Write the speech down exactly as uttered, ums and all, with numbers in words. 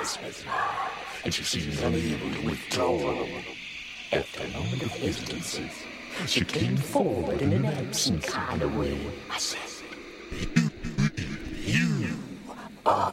eyes with her, and she seemed unable to withdraw. After a moment of hesitancy, she came forward in an absent kind of way. I said, You, you